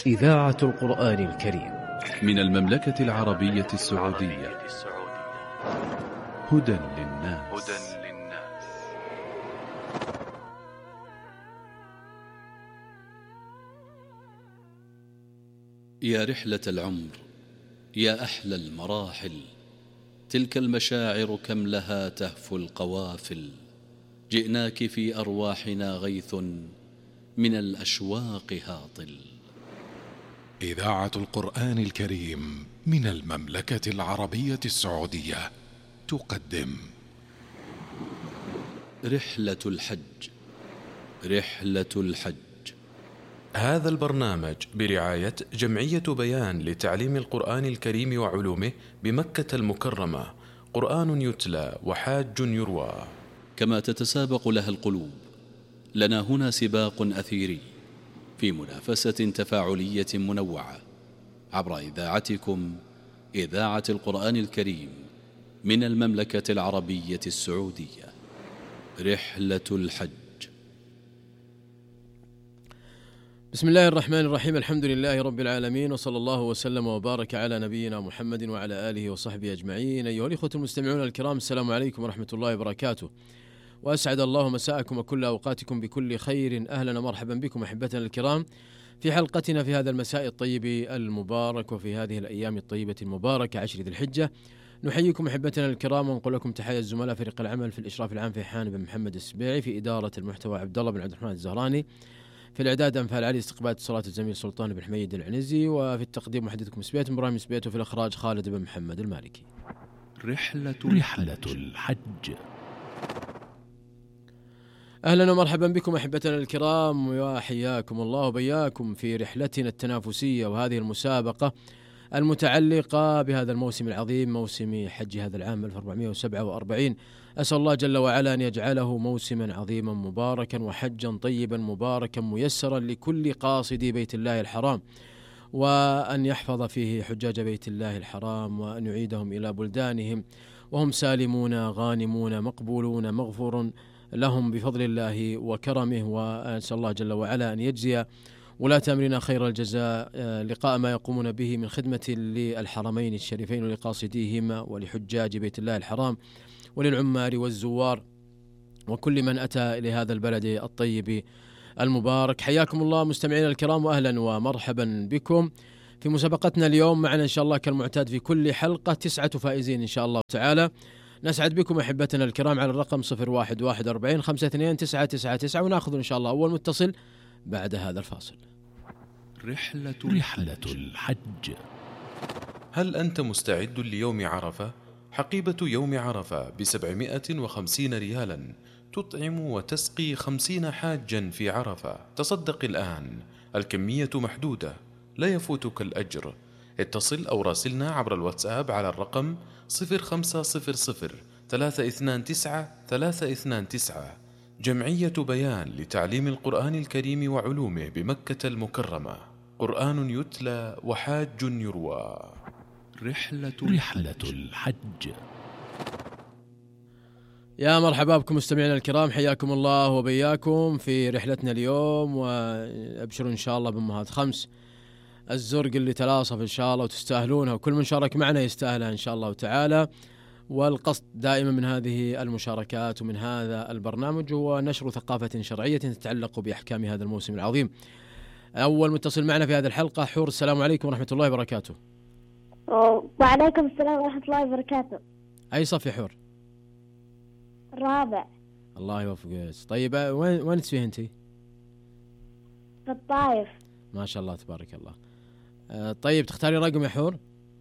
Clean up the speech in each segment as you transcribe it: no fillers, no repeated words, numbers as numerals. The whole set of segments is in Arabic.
إذاعة القرآن الكريم من المملكة العربية السعودية. هدى للناس. يا رحلة العمر، يا أحلى المراحل، تلك المشاعر كم لها تهفو القوافل. جئناك في أرواحنا غيث من الأشواق هاطل. إذاعة القرآن الكريم من المملكة العربية السعودية تقدم رحلة الحج. رحلة الحج. هذا البرنامج برعاية جمعية بيان لتعليم القرآن الكريم وعلومه بمكة المكرمة. قرآن يتلى وحاج يروى. كما تتسابق لها القلوب، لنا هنا سباق أثيري في منافسة تفاعلية منوعة عبر إذاعتكم، إذاعة القرآن الكريم من المملكة العربية السعودية. رحلة الحج. بسم الله الرحمن الرحيم. الحمد لله رب العالمين، وصلى الله وسلم وبارك على نبينا محمد وعلى آله وصحبه أجمعين. أيها الإخوة المستمعون الكرام، السلام عليكم ورحمة الله وبركاته، وأسعد الله مساءكم وكل أوقاتكم بكل خير. أهلا ومرحبا بكم أحبتنا الكرام في حلقتنا في هذا المساء الطيب المبارك وفي هذه الأيام الطيبة المباركة 10 ذي الحجة. نحييكم أحبتنا الكرام ونقول لكم تحية الزملاء فريق العمل في الإشراف العام في حان بن محمد السبيعي، في إدارة المحتوى عبد الله بن عبد الرحمن الزهراني، في الإعداد أنفال علي، استقبال اتصالات الزميل سلطان بن حميد العنزي، وفي التقديم محدثكم سبيت إبراهيم سبيت، وفي الإخراج خالد بن محمد المالكي. رحلة الحج. أهلا ومرحبا بكم أحبتنا الكرام، وحياكم الله وبياكم في رحلتنا التنافسية وهذه المسابقة المتعلقة بهذا الموسم العظيم، موسم حج هذا العام 1447. أسأل الله جل وعلا أن يجعله موسما عظيما مباركا وحجا طيبا مباركا ميسرا لكل قاصد بيت الله الحرام، وأن يحفظ فيه حجاج بيت الله الحرام، وأن يعيدهم إلى بلدانهم وهم سالمون غانمون مقبولون مغفور لهم بفضل الله وكرمه. وأسأل الله جل وعلا أن يجزي ولاة أمرنا خير الجزاء لقاء ما يقومون به من خدمة للحرمين الشريفين ولقاصديهما ولحجاج بيت الله الحرام وللعمار والزوار وكل من أتى إلى هذا البلد الطيب المبارك. حياكم الله مستمعينا الكرام، وأهلا ومرحبا بكم في مسابقتنا اليوم. معنا إن شاء الله كالمعتاد في كل حلقة 9 فائزين إن شاء الله تعالى. نسعد بكم أحبتنا الكرام على الرقم 0114529999، ونأخذ إن شاء الله أول متصل بعد هذا الفاصل. رحلة الحج. هل أنت مستعد ليوم عرفة؟ حقيبة يوم عرفة ب750 ريالا تطعم وتسقي 50 حاجا في عرفة. تصدق الآن، الكمية محدودة، لا يفوتك الأجر. اتصل أو راسلنا عبر الواتساب على الرقم 0500-329-329. جمعية بيان لتعليم القرآن الكريم وعلومه بمكة المكرمة. قرآن يتلى وحاج يروى. رحلة الحج. يا مرحبا بكم مستمعينا الكرام، حياكم الله وبياكم في رحلتنا اليوم، وابشروا إن شاء الله بأمهات 5 الزرق اللي تلاصف إن شاء الله وتستاهلونها، وكل من شارك معنا يستاهلها إن شاء الله تعالى. والقصد دائما من هذه المشاركات ومن هذا البرنامج هو نشر ثقافة شرعية تتعلق بأحكام هذا الموسم العظيم. أول متصل معنا في هذه الحلقة حور. السلام عليكم ورحمة الله وبركاته. وعليكم السلام ورحمة الله وبركاته. أي صف يا حور؟ الرابع. الله يوفقك. طيب وين تسويه أنت؟ في الطايف. ما شاء الله تبارك الله. طيب تختاري رقم يا حور؟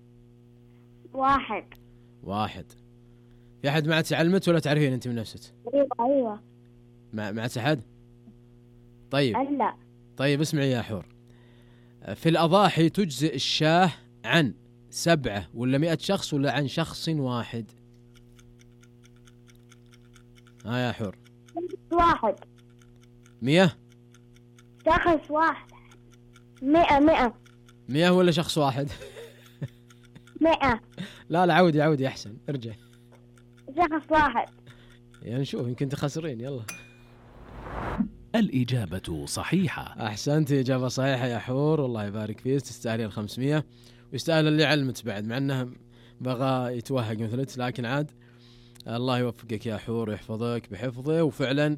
1. في أحد معك علمت ولا تعرفين أنت من نفسك؟ أيوة. مع أحد؟ طيب. لا. طيب اسمعي يا حور، في الأضاحي تجزئ الشاه عن 7 ولا 100 شخص ولا عن شخص واحد؟ يا حور. 1. 100 شخص واحد. 100 ولا شخص واحد؟ 100. لا عودي أحسن، ارجع. شخص واحد. يعني نشوف يمكن تخسرين. يلا الإجابة صحيحة. أحسنت، إجابة صحيحة يا حور، الله يبارك فيك، تستاهلين 500 ويستاهل اللي علمت بعد، مع أنه بغى يتوهق مثلت، لكن عاد الله يوفقك يا حور ويحفظك بحفظه. وفعلا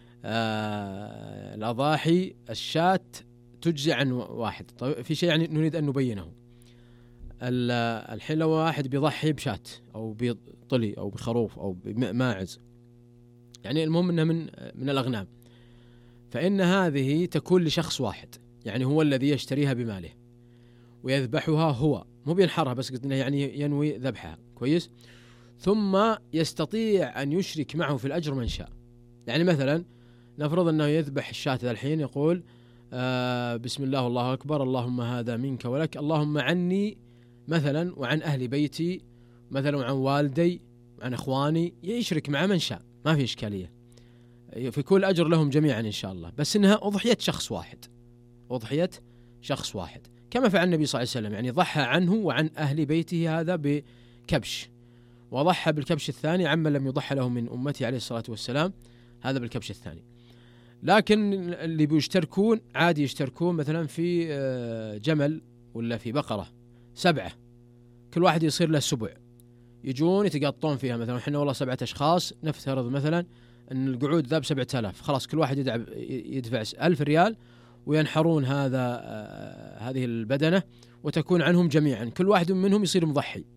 الأضاحي الشاة تجزي عن واحد. طيب في شيء يعني نريد أن نبينه. الحين لو واحد بيضحي بشاة أو بطلي أو بخروف أو بماعز، يعني المهم أنها من الأغنام، فإن هذه تكون لشخص واحد، يعني هو الذي يشتريها بماله ويذبحها هو، مو بينحرها بس، قصدنا يعني ينوي ذبحها كويس، ثم يستطيع أن يشرك معه في الأجر من شاء. يعني مثلا نفرض أنه يذبح الشاة ذا الحين، يقول بسم الله والله أكبر، اللهم هذا منك ولك، اللهم عني مثلا وعن أهل بيتي مثلا وعن والدي وعن أخواني، يشرك مع من شاء، ما في إشكالية، في كل أجر لهم جميعا إن شاء الله، بس إنها أضحية شخص واحد، أضحية شخص واحد، كما فعل النبي صلى الله عليه وسلم، يعني ضحى عنه وعن أهل بيته هذا بكبش، وضحى بالكبش الثاني عما لم يضحى له من أمته عليه الصلاة والسلام، هذا بالكبش الثاني. لكن اللي بيشتركون عادي يشتركون مثلا في جمل ولا في بقرة 7، كل واحد يصير له سبع، يجون يتقاطون فيها، مثلا احنا والله 7 أشخاص، نفترض مثلا أن القعود ذا ب7,000، خلاص كل واحد يدفع 1,000 ريال وينحرون هذه البدنة وتكون عنهم جميعا، كل واحد منهم يصير مضحي.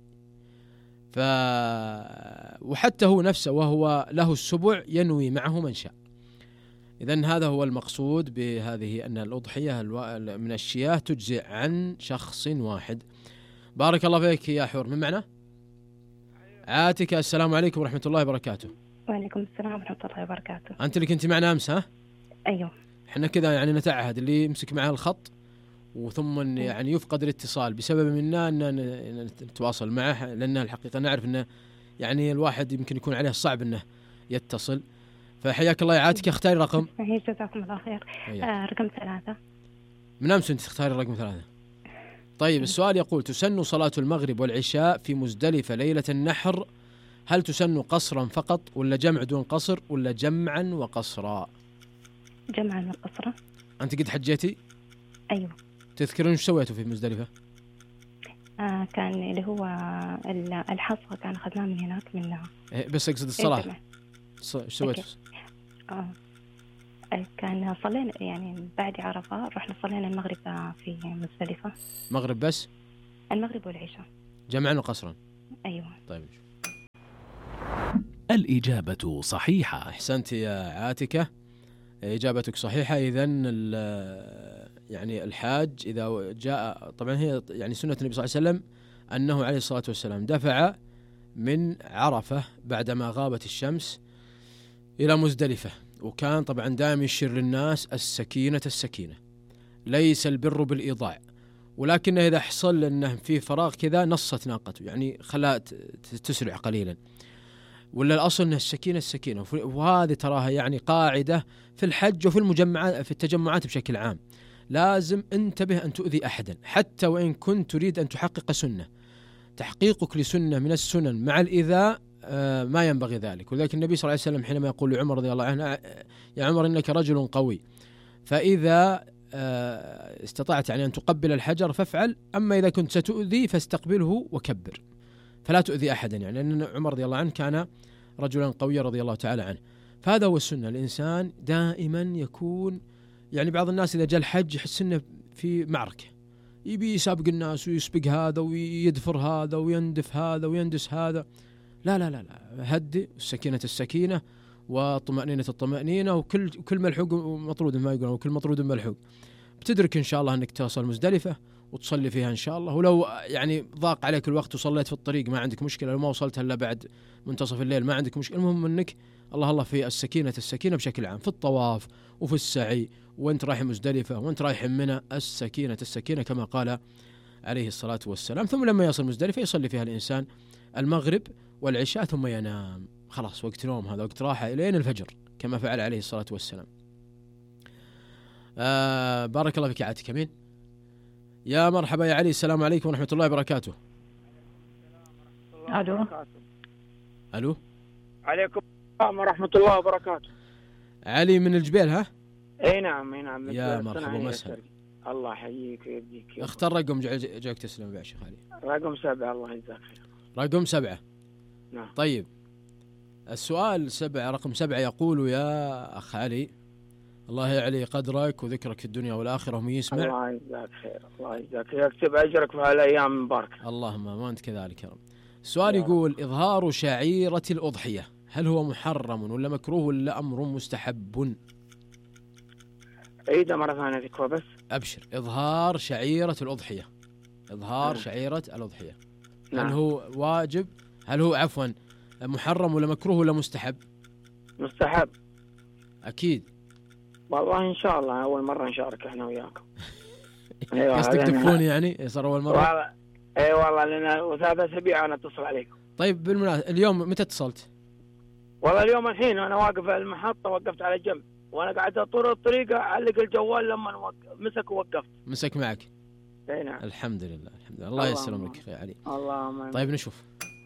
وحتى هو نفسه وهو له السبع ينوي معه من شاء. إذن هذا هو المقصود بهذه، أن الأضحية من الشياه تجزئ عن شخص واحد. بارك الله فيك يا حور. من معنا؟ عاتكة. السلام عليكم ورحمة الله وبركاته. وعليكم السلام ورحمة الله وبركاته. أنت اللي كنت معنا أمس ها؟ أيوه. إحنا كذا يعني نتعهد اللي يمسك معه الخط وثم يعني يفقد الاتصال بسبب منا أن نتواصل معه، لأن الحقيقة نعرف أنه يعني الواحد يمكن يكون عليه صعب أنه يتصل. فحياك الله يا عاتكة، اختاري رقم. جزاكم الله خير. رقم 3. من أمس أنت تختاري الرقم 3. طيب السؤال يقول: تسن صلاة المغرب والعشاء في مزدلفة ليلة النحر، هل تسن قصرا فقط ولا جمع دون قصر ولا جمعا وقصرا؟ جمعا وقصرا. أنت قد حجيتي؟ أيوه. تذكرون ايش سويتوا في مزدلفة؟ كان اللي هو الحصى، كان أخذناه من هناك من بس أقصد الصلاة ايش سويتوا؟ كان صلينا يعني بعد عرفة، رحنا صلينا المغرب في مزدلفة. مغرب بس؟ المغرب والعشاء جمعا وقصرا. أيوه. طيب الإجابة صحيحة. أحسنت يا عاتكة، إجابتك صحيحة. إذن يعني الحاج إذا جاء، طبعا هي يعني سنة النبي صلى الله عليه وسلم أنه عليه الصلاة والسلام دفع من عرفة بعدما غابت الشمس إلى مزدلفة، وكان طبعا دائما يشير للناس السكينة السكينة، ليس البر بالإيضاع، ولكن إذا حصل أنه في فراغ كذا نصت ناقته، يعني خلاها تسرع قليلا، ولا الأصل أنها السكينة السكينة. وهذه تراها يعني قاعدة في الحج وفي المجمعات، في التجمعات بشكل عام، لازم انتبه أن تؤذي أحدا، حتى وإن كنت تريد أن تحقق سنة. تحقيقك لسنة من السنن مع الإيذاء ما ينبغي ذلك. ولذلك النبي صلى الله عليه وسلم حينما يقول لعمر رضي الله عنه: يا عمر إنك رجل قوي، فإذا استطعت يعني أن تقبل الحجر فافعل، أما إذا كنت ستؤذي فاستقبله وكبر، فلا تؤذي أحدا، يعني لأن عمر رضي الله عنه كان رجلا قويا رضي الله تعالى عنه. فهذا هو السنة، الإنسان دائما يكون، يعني بعض الناس إذا جاء الحج يحس إنه في معركة، يبي يسابق الناس ويسبق هذا ويدفر هذا ويندف هذا ويندس هذا. لا لا لا لا، هدي، السكينة السكينة وطمأنينة الطمأنينة، وكل ملحوق مطرود ما يقولون، وكل مطرود ملحوق. بتدرك إن شاء الله أنك توصل مزدلفة وتصلي فيها إن شاء الله. ولو يعني ضاق عليك الوقت وصليت في الطريق ما عندك مشكلة، لو ما وصلت إلا بعد منتصف الليل ما عندك مشكلة. المهم أنك الله في السكينة بشكل عام، في الطواف وفي السعي، وانت رايح مزدلفة وانت رايح منى، السكينة كما قال عليه الصلاة والسلام. ثم لما يصل مزدلفة يصلي فيها الإنسان المغرب والعشاء ثم ينام، خلاص وقت نوم، هذا وقت راحة إلين الفجر كما فعل عليه الصلاة والسلام. بارك الله فيك عاتك. مين؟ يا مرحبا يا علي. السلام عليكم ورحمة الله وبركاته. ألو. ألو. عليكم السلام ورحمة الله وبركاته. علي من الجبيل ها؟ اي نعم اي نعم. يا مرحبا ومسهلا. الله يحييك ويبديك. اختار رقم جاك تسلم يا شيخ علي. رقم 7. الله يجزاك خير. رقم 7. نعم. طيب السؤال 7، رقم 7 يقول يا أخ علي الله يعلي قدرك وذكرك في الدنيا والآخرة ومن يسمع. الله يجزاك خير. الله يجزاك، يكتب أجرك في هالأيام المباركة. اللهم وأنت كذلك يا رب. السؤال يقول إظهار شعيرة الأضحية هل هو محرم ولا مكروه ولا أمر مستحب؟ عيدها مرة ثانية ذكوى بس. أبشر. إظهار شعيرة الأضحية، إظهار شعيرة الأضحية نعم. هل هو واجب، هل هو عفوا محرم ولا مكروه ولا مستحب؟ مستحب. أكيد. والله إن شاء الله أول مرة نشارك إحنا وياكم. قصدك تكفون يعني صار أول مرة؟ اي والله لأن 3 أسابيع أنا أتصل عليكم. طيب بالمناسبة اليوم متى اتصلت؟ والله اليوم الحين أنا واقف في المحطة، وقفت على جنب وأنا قاعد طول الطريقة أعلق الجوال لما مسك ووقفت. مسك معك؟ اي نعم. الحمد لله الحمد لله. الله يسلمك يا علي. اللهم. طيب نشوف.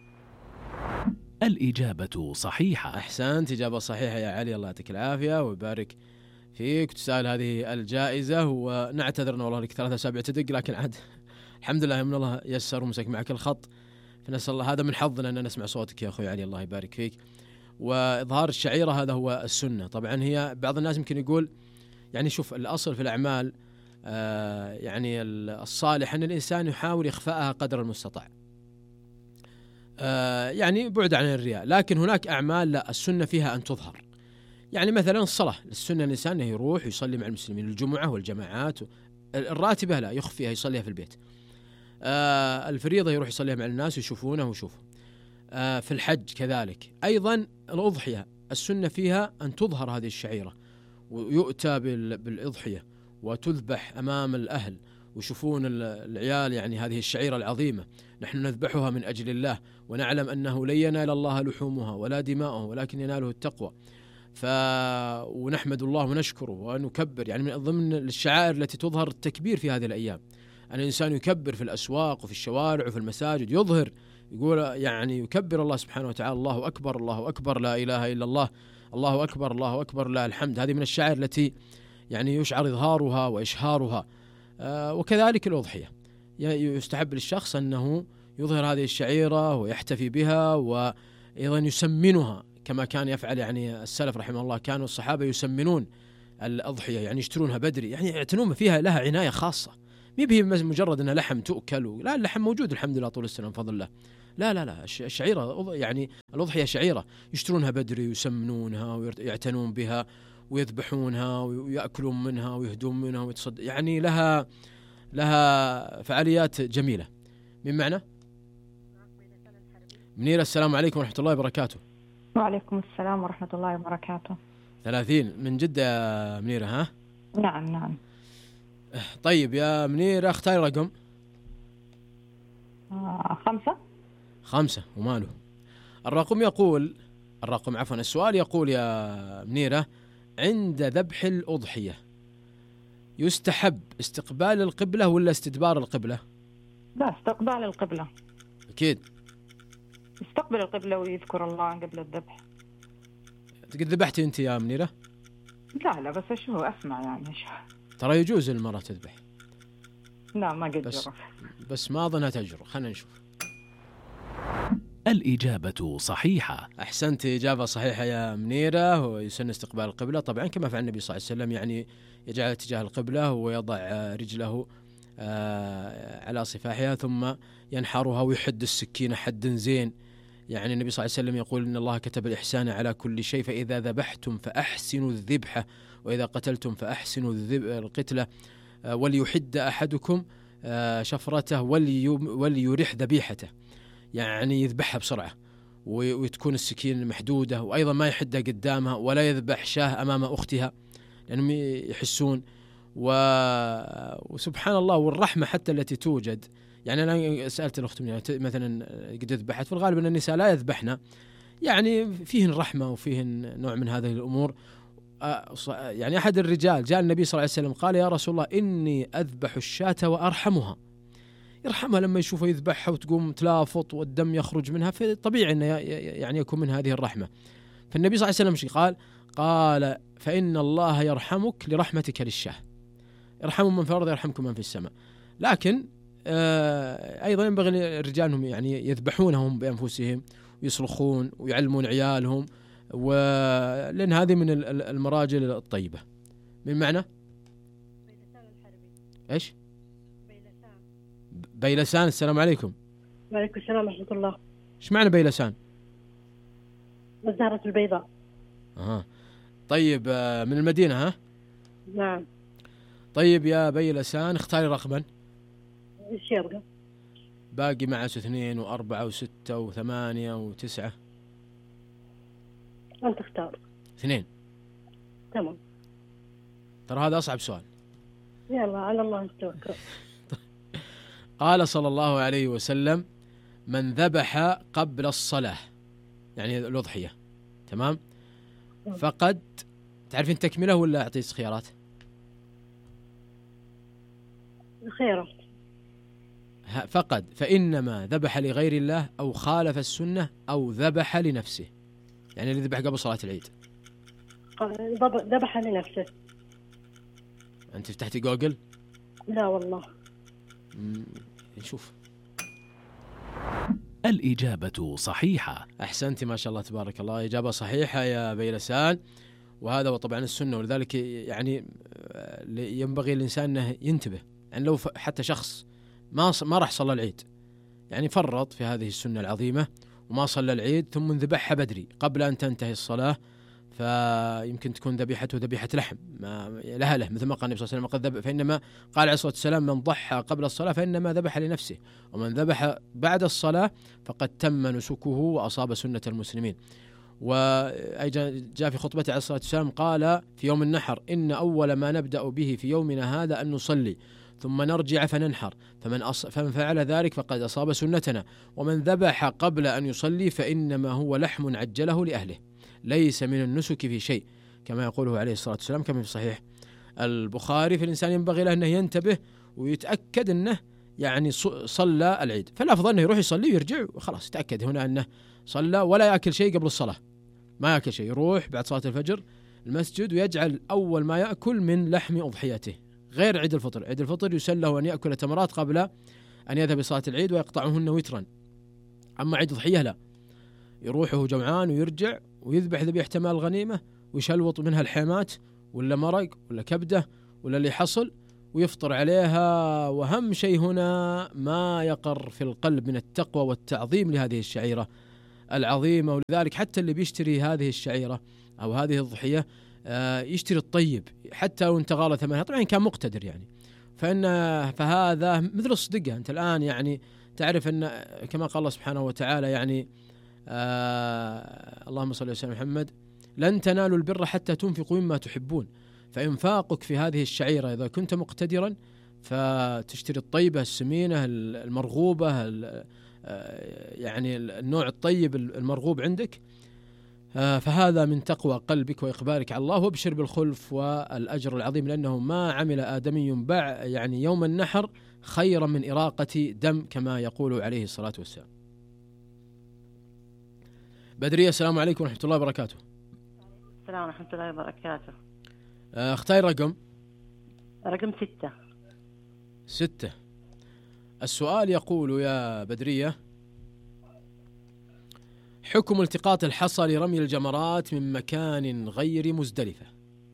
الإجابة صحيحة. أحسنت، إجابة صحيحة يا علي، الله يعطيك العافية ويبارك فيك. تسأل هذه الجائزة ونعتذر والله لك 3 أسابيع تدق، لكن عاد الحمد لله من الله يسر ومسك معك الخط، فنسأل الله، هذا من حظنا أن نسمع صوتك يا أخوي علي، الله يبارك فيك. وإظهار الشعيرة هذا هو السنة. طبعا هي بعض الناس يمكن يقول يعني شوف الأصل في الأعمال يعني الصالح أن الإنسان يحاول إخفاءها قدر المستطاع، يعني بعد عن الرياء، لكن هناك أعمال لا السنة فيها أن تظهر. يعني مثلا الصلاة، السنة الإنسان يروح يصلي مع المسلمين الجمعة والجماعات، الراتبة لا يخفيها يصليها في البيت، الفريضة يروح يصليها مع الناس ويشوفونه ويشوفه، في الحج كذلك. أيضا الأضحية السنة فيها أن تظهر هذه الشعيرة، ويؤتى بالأضحية وتذبح أمام الأهل ويشوفون العيال يعني هذه الشعيرة العظيمة، نحن نذبحها من أجل الله ونعلم أنه لن ينال الله لحومها ولا دماؤها ولكن يناله التقوى، ونحمد الله ونشكره ونكبر. يعني من ضمن الشعائر التي تظهر التكبير في هذه الأيام، أن الإنسان يكبر في الأسواق وفي الشوارع وفي المساجد، يظهر يقول يعني يكبر الله سبحانه وتعالى، الله أكبر الله أكبر لا إله إلا الله، الله أكبر الله أكبر لا الحمد. هذه من الشعائر التي يعني يشعر إظهارها وإشهارها. وكذلك الأضحية يستحب للشخص أنه يظهر هذه الشعيرة ويحتفي بها، وأيضا يسمنها كما كان يفعل يعني السلف رحمه الله، كانوا الصحابة يسمنون الأضحية، يعني يشترونها بدري، يعني يعتنون فيها، لها عناية خاصة، مي به مجرد أنها لحم تؤكل، لا اللحم موجود الحمد لله طول السنة بفضل الله، لا الشعيرة يعني الأضحية شعيرة يشترونها بدري ويسمنونها ويعتنون بها ويذبحونها ويأكلون منها ويهدون منها ويتصدق، يعني لها فعاليات جميلة. من معنا؟ منيرة، السلام عليكم ورحمة الله وبركاته. وعليكم السلام ورحمة الله وبركاته. 30 من جدة يا منيرة ها؟ نعم. طيب يا منيرة اختاري رقم. 5. وماله. السؤال يقول يا منيرة: عند ذبح الأضحية يستحب استقبال القبلة ولا استدبار القبلة؟ لا، استقبال القبلة. أكيد يستقبل القبلة ويذكر الله قبل الذبح. قد ذبحتي أنت يا منيرة؟ لا بس أسمع يعني ترى يجوز المرأة تذبح. لا ما قد جرب، بس ما أظنها تجرب. خلينا نشوف. الإجابة صحيحة. أحسنت، إجابة صحيحة يا منيرة. ويسن استقبال القبلة طبعا كما فعل النبي صلى الله عليه وسلم، يعني يجعل اتجاه القبلة ويضع رجله على صفاحها ثم ينحرها ويحد السكين حد زين. يعني النبي صلى الله عليه وسلم يقول إن الله كتب الإحسان على كل شيء، فإذا ذبحتم فأحسنوا الذبحة وإذا قتلتم فأحسنوا القتلة، وليحد أحدكم شفرته وليرح ذبيحته، يعني يذبحها بسرعة وتكون السكين محدودة، وأيضا ما يحدها قدامها ولا يذبح شاه أمام أختها لأنهم يحسون. وسبحان الله، والرحمة حتى التي توجد. يعني أنا سألت الأخت مثلا قد ذبحت، في الغالب أن النساء لا يذبحن، يعني فيهن رحمة وفيهن نوع من هذه الأمور. يعني أحد الرجال جاء النبي صلى الله عليه وسلم قال: يا رسول الله إني أذبح الشاة وأرحمها، يرحمها لما يشوفها يذبحها وتقوم تلافط والدم يخرج منها، فطبيعي أنه يعني يكون من هذه الرحمة. فالنبي صلى الله عليه وسلم قال: قال فإن الله يرحمك لرحمتك للشاه، ارحموا من في الأرض يرحمكم من في السماء. لكن أيضا ينبغي للرجال أنهم يعني يذبحونهم بأنفسهم ويصرخون ويعلمون عيالهم، لأن هذه من المراجل الطيبة. من معنى إيش؟ بيلسان. السلام عليكم. وعليكم السلام ورحمة الله. إيش معنى بيلسان؟ الزهرة البيضاء. طيب من المدينة ها؟ نعم. طيب يا بيلسان اختاري رقما. إيش يبقى؟ باقي معه 2 و4 و6 و8 و9. أنت اختار. 2. تمام. ترى هذا أصعب سؤال. يلا على الله نتوكل. قال صلى الله عليه وسلم من ذبح قبل الصلاة، يعني الأضحية، تمام، فقد، تعرفين تكمله ولا أعطيك خيارات؟ خيرات. فقد فإنما ذبح لغير الله أو خالف السنة أو ذبح لنفسه، يعني اللي ذبح قبل صلاة العيد. ذبح لنفسه. أنت فتحتي جوجل؟ لا والله. نشوف. الإجابة صحيحة. أحسنتي ما شاء الله تبارك الله، إجابة صحيحة يا بيلسان، وهذا وطبعا السنة، ولذلك يعني ينبغي الإنسان أنه ينتبه. يعني لو حتى شخص ما راح صلى العيد، يعني فرط في هذه السنة العظيمة وما صلى العيد ثم ذبحها بدري قبل أن تنتهي الصلاة، فيمكن تكون ذبيحته ذبيحة لحم ما لها له، مثل ما قال النبي صلى الله عليه وسلم فإنما قال عليه الصلاة والسلام من ضحى قبل الصلاة فإنما ذبح لنفسه، ومن ذبح بعد الصلاة فقد تم نسكه وأصاب سنة المسلمين. وجاء في خطبته عليه الصلاة والسلام قال في يوم النحر إن أول ما نبدأ به في يومنا هذا أن نصلي ثم نرجع فننحر، فمن فعل ذلك فقد أصاب سنتنا، ومن ذبح قبل أن يصلي فإنما هو لحم عجله لأهله ليس من النسك في شيء، كما يقوله عليه الصلاة والسلام كما في صحيح البخاري. فالإنسان ينبغي له أنه ينتبه ويتأكد أنه يعني صلى العيد، فالأفضل أنه يروح يصلي ويرجع وخلاص، يتأكد هنا أنه صلى، ولا يأكل شيء قبل الصلاة، ما يأكل شيء، يروح بعد صلاة الفجر المسجد ويجعل أول ما يأكل من لحم أضحيته، غير عيد الفطر. عيد الفطر يسن له أن يأكل تمرات قبل أن يذهب لصلاة العيد ويقطعهن وترا، أما عيد الضحية لا، يروح وهو جوعان ويرجع ويذبح ذبيحة مال الغنيمة ويشلوط منها الحيمات ولا مرق ولا كبدة ولا اللي حصل ويفطر عليها. وهم شيء هنا ما يقر في القلب من التقوى والتعظيم لهذه الشعيرة العظيمة. ولذلك حتى اللي بيشتري هذه الشعيرة أو هذه الضحية يشتري الطيب حتى لو انت غالى ثمنها، طبعا كان مقتدر يعني، فهذا مثل الصدقة. أنت الآن يعني تعرف أن كما قال الله سبحانه وتعالى يعني اللهم صل وسلم محمد لن تنالوا البر حتى تنفقوا مما تحبون، فإنفاقك في هذه الشعيرة إذا كنت مقتدرا فتشتري الطيبة السمينة المرغوبة يعني النوع الطيب المرغوب عندك، فهذا من تقوى قلبك وإقبالك على الله، وابشر بالخلف والأجر العظيم، لأنه ما عمل آدمي يعني يوم النحر خيرا من إراقة دم كما يقول عليه الصلاة والسلام. بدرية السلام عليكم ورحمة الله وبركاته. السلام ورحمة الله وبركاته. اختاري رقم 6. السؤال يقول يا بدرية حكم التقاط الحصى لرمي الجمرات من مكان غير مزدلفة.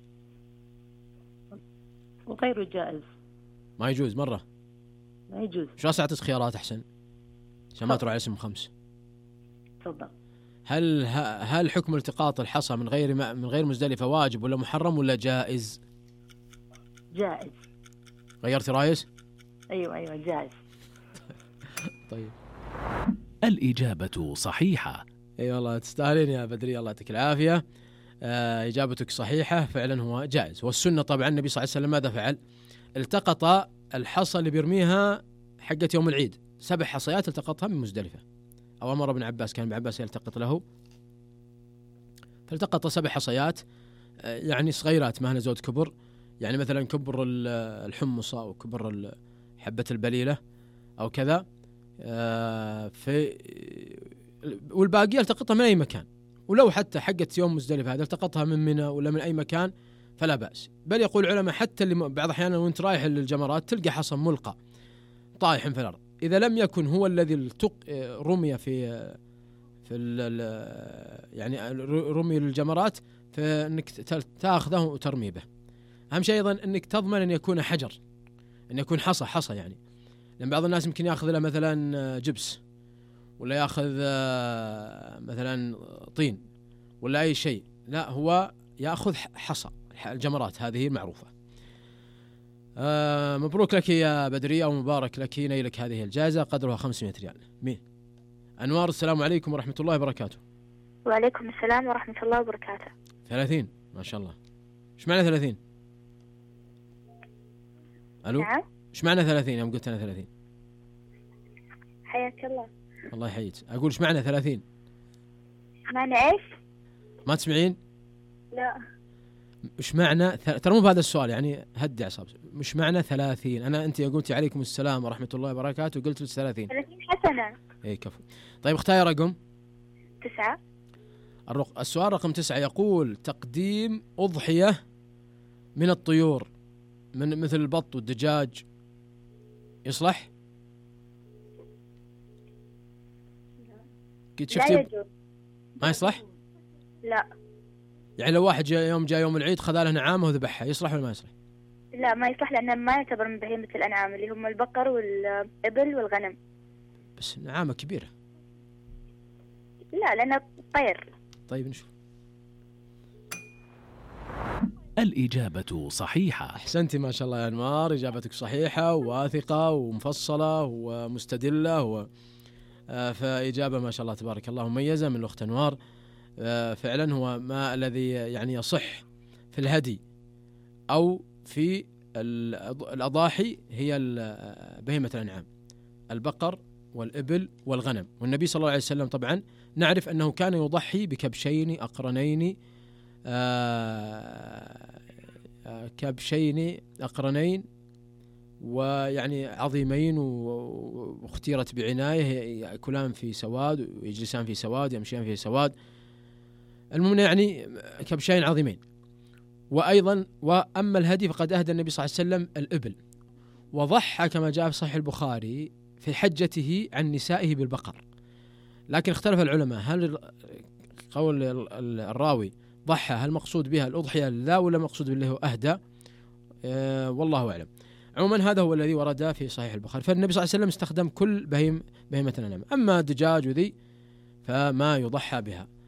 وغير جائز. ما يجوز مرة. ما يجوز. شو أعطيك خيارات أحسن عشان ما تروح على اسم 5. تفضل. هل حكم التقاط الحصى من غير مزدلفة واجب ولا محرم ولا جائز؟ جائز. غيرت رايس؟ أيوة جائز. طيب الإجابة صحيحة. اي والله تستاهلين يا بدري، الله يعطيك العافية. إجابتك صحيحة، فعلا هو جائز. والسنة طبعا النبي صلى الله عليه وسلم ماذا فعل؟ التقط الحصى اللي بيرميها حقت يوم العيد، 7 حصيات التقطها من مزدلفة، أو أمر ابن عباس، كان ابن عباس يلتقط له، فالتقط 7 حصيات يعني صغيرات ما هن زود كبر، يعني مثلا كبر الحمصة أو كبر حبة البليلة أو كذا، والباقي التقطها من أي مكان، ولو حتى حقت يوم مزدلفة هذا التقطها من منى ولا من أي مكان فلا بأس. بل يقول العلماء حتى اللي بعض الأحيان وانت رايح للجمرات تلقى حصى ملقى طايح في الأرض، إذا لم يكن هو الذي رمي يعني رمي للجمرات فإنك تأخذه وترمي به. أهم شيء أيضا أنك تضمن أن يكون حجر، أن يكون حصى يعني، لأن بعض الناس يمكن يأخذ له مثلا جبس ولا يأخذ مثلا طين ولا أي شيء، لا هو يأخذ حصى. الجمرات هذه المعروفة. مبروك لك يا بدرية ومبارك لك نيلك هذه الجائزة قدرها 500 ريال. مين؟ أنوار، السلام عليكم ورحمة الله وبركاته. وعليكم السلام ورحمة الله وبركاته. 30 ما شاء الله. إيش معنى 30؟ ألو؟ نعم؟ إيش معنى 30 يوم قلت أنا 30؟ حياك الله. الله يحييك. أقول إيش معنى 30؟ معنى إيش؟ ما تسمعين؟ لا. مش معنى ترى مو بهذا السؤال يعني هدي أعصابك. مش معنى 30. أنت قلتي عليكم السلام ورحمة الله وبركاته وقلت 30. 30 حسنة. إيه كفو. طيب اختاري رقم 9. السؤال رقم 9 يقول تقديم أضحية من الطيور من مثل البط والدجاج يصلح؟ قد شفتي؟ لا يجوز. ما يصلح؟ لا. يعني لو واحد جاء يوم العيد خذ له نعامه وذبحها يصلح ولا ما يصلح؟ لا ما يصلح لأنه ما يعتبر من بهيمة الأنعام اللي هم البقر والإبل والغنم. بس نعامة كبيرة. لا لأنه طير. طيب نشوف. الإجابة صحيحة. أحسنتي ما شاء الله يا أنوار، إجابتك صحيحة وواثقة ومفصلة ومستدلة فإجابة ما شاء الله تبارك الله مميزة من الأخت أنوار. فعلا هو ما الذي يعني يصح في الهدي أو في الأضاحي هي بهيمة الأنعام، البقر والإبل والغنم. والنبي صلى الله عليه وسلم طبعا نعرف أنه كان يضحي بكبشين أقرنين ويعني عظيمين واختيرت بعناية، يأكلان في سواد ويجلسان في سواد يمشيان في سواد. المهم يعني كبشين عظيمين. وأيضا وأما الهدي فقد أهدى النبي صلى الله عليه وسلم الإبل، وضحى كما جاء في صحيح البخاري في حجته عن نسائه بالبقر. لكن اختلف العلماء هل قول الراوي ضحى هل مقصود بها الأضحية لا ولا مقصود بالله أهدى؟ والله أعلم. عموما هذا هو الذي ورد في صحيح البخاري. فالنبي صلى الله عليه وسلم استخدم كل بهيمة الأنعام. أما الدجاج وذي فما يضحى بها.